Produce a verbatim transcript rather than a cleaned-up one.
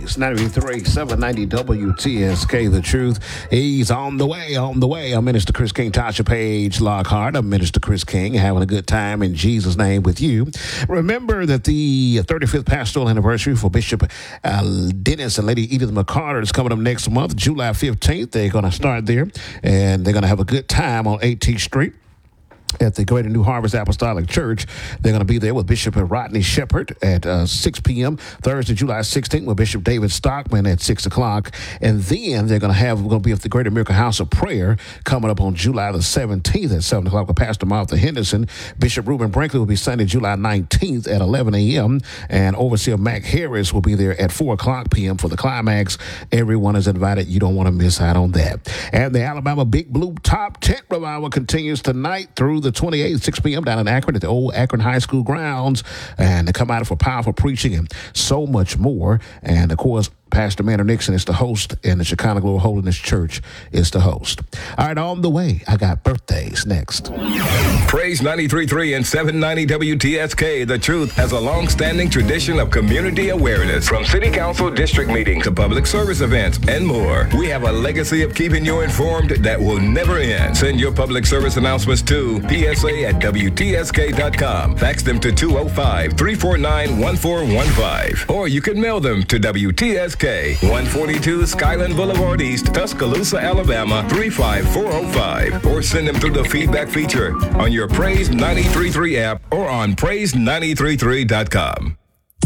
Praise ninety-three, seven ninety W T S K, The Truth. He's on the way, on the way. I'm Minister Chris King, Tasha Page Lockhart. I'm Minister Chris King, having a good time in Jesus' name with you. Remember that the thirty-fifth pastoral anniversary for Bishop uh, Dennis and Lady Edith McCarter is coming up next month, July fifteenth. They're going to start there, and they're going to have a good time on eighteenth Street. At the Greater New Harvest Apostolic Church. They're going to be there with Bishop Rodney Shepherd at uh, six p.m. Thursday, July sixteenth, with Bishop David Stockman at six o'clock. And then they're going to have, we're going to be at the Greater Miracle House of Prayer coming up on July the seventeenth at seven o'clock with Pastor Martha Henderson. Bishop Reuben Brinkley will be Sunday, July nineteenth at eleven a.m. And Overseer Mac Harris will be there at four o'clock p.m. for the climax. Everyone is invited. You don't want to miss out on that. And the Alabama Big Blue Top Tent Revival continues tonight through the twenty-eighth, six p.m. down in Akron at the old Akron High School grounds. And they come out for powerful preaching and so much more. And, of course, Pastor Manor Nixon is the host, and the Shekinah Glory Holiness Church is the host. All right, on the way, I got birthdays next. Praise ninety-three point three and seven ninety W T S K, The Truth, has a long-standing tradition of community awareness. From city council district meetings to public service events and more, we have a legacy of keeping you informed that will never end. Send your public service announcements to P S A at W T S K dot com. Fax them to two oh five, three four nine, one four one five. Or you can mail them to W T S K, one forty-two Skyland Boulevard East, Tuscaloosa, Alabama, three five four oh five. Or send them through the feedback feature on your Praise ninety-three point three app or on praise ninety-three point three dot com.